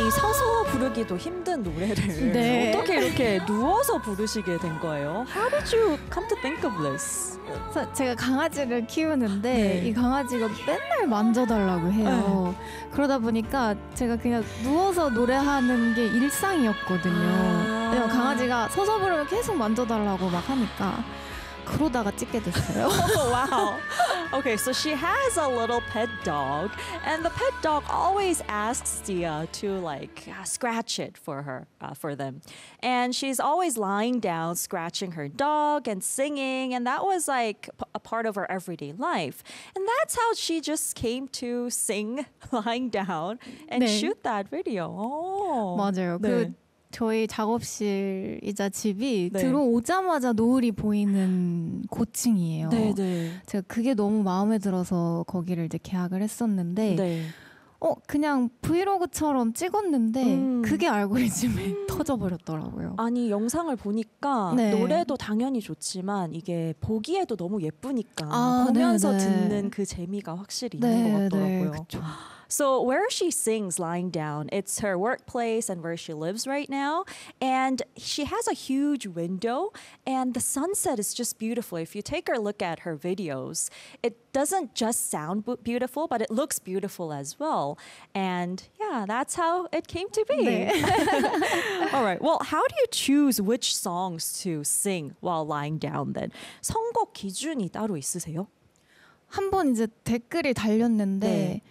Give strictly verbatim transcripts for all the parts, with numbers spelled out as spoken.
이 서서 부르기도 힘든 노래를 네. 어떻게 이렇게 누워서 부르시게 된 거예요? How did you come to think of this? 그래서 제가 강아지를 키우는데 네. 이 강아지가 맨날 만져달라고 해요. 네. 그러다 보니까 제가 그냥 누워서 노래하는 게 일상이었거든요. 아. 왜냐면 강아지가 서서 부르면 계속 만져달라고 막 하니까 그러다가 찍게 됐어요. Oh, wow. Okay, so she has a little pet dog, and the pet dog always asks Dia to like uh, scratch it for her, uh, for them. And she's always lying down, scratching her dog and singing, and that was like p- a part of her everyday life. And that's how she just came to sing lying down and 네. shoot that video. Oh. 맞아요. 네. 그 저희 작업실이자 집이 네. 들어오자마자 노을이 보이는 고층이에요. 네, 네. 제가 그게 너무 마음에 들어서 거기를 이제 계약을 했었는데 네. 어 그냥 브이로그처럼 찍었는데 음. 그게 알고리즘에 터져버렸더라고요. 아니 영상을 보니까 네. 노래도 당연히 좋지만 이게 보기에도 너무 예쁘니까 아, 보면서 네, 네. 듣는 그 재미가 확실히 있는 것 같더라고요. 그쵸. So where she sings lying down, it's her workplace and where she lives right now. And she has a huge window and the sunset is just beautiful. If you take a look at her videos, it doesn't just sound bu- beautiful, but it looks beautiful as well. And yeah, that's how it came to be. 네. All right. Well, how do you choose which songs to sing while lying down then? 선곡 기준이 따로 있으세요? 한 번 이제 댓글이 달렸는데 네.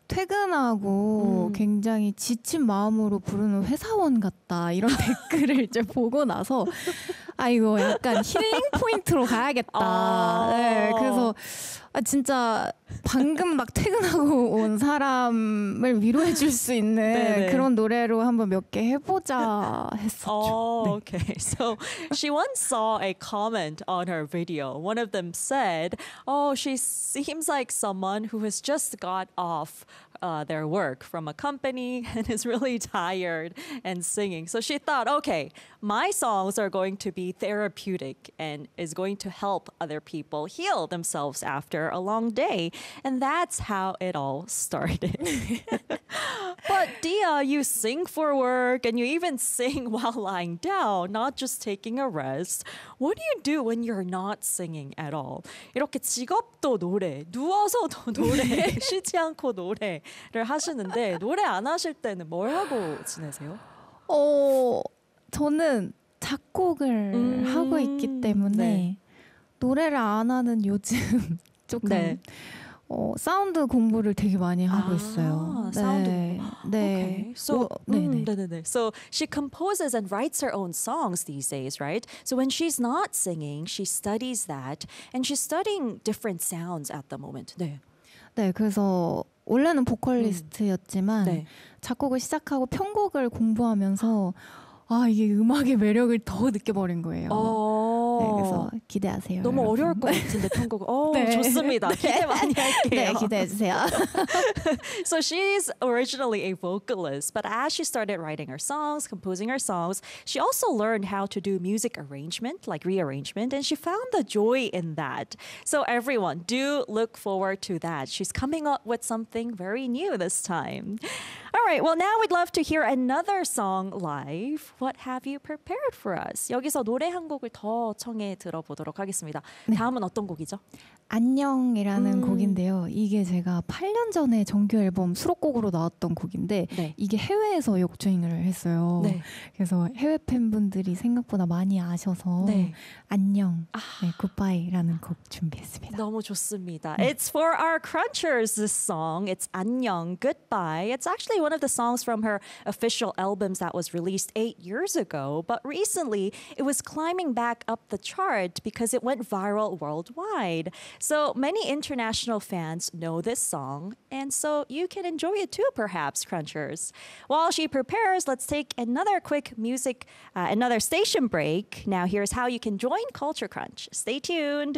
퇴근하고 음. 굉장히 지친 마음으로 부르는 회사원 같다 이런 댓글을 이제 보고 나서 아 이거 약간 힐링 포인트로 가야겠다. 아. 네, 그래서 아, 진짜 방금 막 퇴근하고 온 사람을 위로해 줄 수 있는 네네. 그런 노래로 한번 몇 개 해보자 했었죠. Oh, 네. okay. So she once saw a comment on her video. One of them said, "Oh, she seems like someone who has just got off uh, their work from a company and is really tired and singing." So she thought, okay, my songs are going to be therapeutic and is going to help other people heal themselves after a long day. And that's how it all started. But Dia, you sing for work and you even sing while lying down, not just taking a rest. What do you do when you're not singing at all? 이렇게 직업도 노래, 누워서도 노래, 쉬지 않고 노래를 하시는데 노래 안 하실 때는 뭘 하고 지내세요? 어, 저는 작곡을 음, 하고 있기 때문에 네. 노래를 안 하는 요즘 조금 네. 어, 사운드 공부를 되게 많이 하고 아, 있어요. 사운드 네. 공부. 네. Okay. So, 어, 네네. mm, 네네네. So she composes and writes her own songs these days, right? So when she's not singing, she studies that, and she's studying different sounds at the moment. 네. 네, 그래서 원래는 보컬리스트였지만 네. 작곡을 시작하고 편곡을 공부하면서 아 이게 음악의 매력을 더 느껴버린 거예요. 어. 네, 그래서 기대하세요. 너무 여러분. 어려울 것 같은데 편곡. 어, 네. 좋습니다. 기대 많이 할게요. 네, 기대해 주세요. So she's originally a vocalist, but as she started writing her songs, composing her songs, she also learned how to do music arrangement, like rearrangement, and she found the joy in that. So everyone, do look forward to that. She's coming up with something very new this time. All right, well, now we'd love to hear another song live. What have you prepared for us? 여기서 노래 한 곡을 더 청해 들어보도록 하겠습니다. 다음은 어떤 곡이죠? 안녕이라는 음. 곡인데요. 이게 제가 팔 년 전에 정규 앨범 수록곡으로 나왔던 곡인데 네. 이게 해외에서 역주행을 했어요. 네. 그래서 해외 팬분들이 생각보다 많이 아셔서 네. 안녕, 네, 굿바이라는 곡 준비했습니다. 너무 좋습니다. It's for our crunchers, this song. It's 안녕, goodbye. It's actually one of the songs from her official albums that was released eight years ago. But recently, it was climbing back up the chart because it went viral worldwide. So many international fans know this song. And so you can enjoy it too, perhaps, crunchers. While she prepares, let's take another quick music, uh, another station break. Now, here's how you can join Culture Crunch. Stay tuned.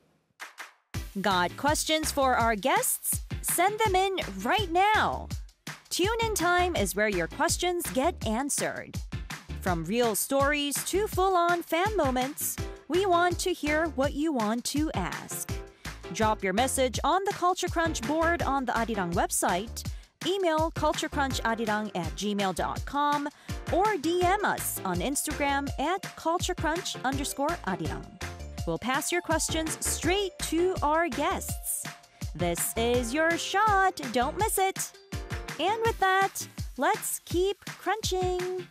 Got questions for our guests? Send them in right now. Tune in time is where your questions get answered. From real stories to full-on fan moments, we want to hear what you want to ask. Drop your message on the Culture Crunch board on the Arirang website. email culturecruncharirang at gmail dot com or D M us on Instagram at culturecrunch underscore arirang. We'll pass your questions straight to our guests. This is your shot. Don't miss it. And with that, let's keep crunching.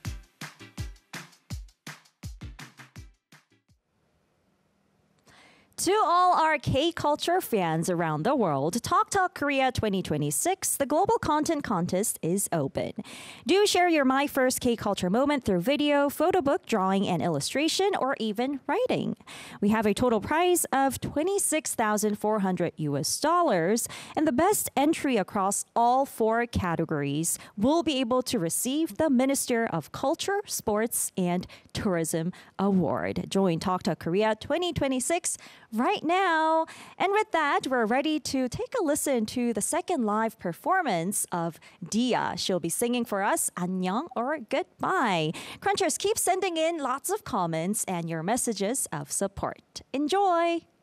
To all our K-culture fans around the world, Talk Talk Korea twenty twenty-six, the Global Content Contest, is open. Do share your My First K-culture moment through video, photo book, drawing, and illustration, or even writing. We have a total prize of twenty-six thousand four hundred U S dollars, and the best entry across all four categories will be able to receive the Minister of Culture, Sports, and Tourism Award. Join Talk Talk Korea twenty twenty-six right now. And with that, we're ready to take a listen to the second live performance of Dia. She'll be singing for us 안녕 or goodbye. Crunchers, keep sending in lots of comments and your messages of support. Enjoy!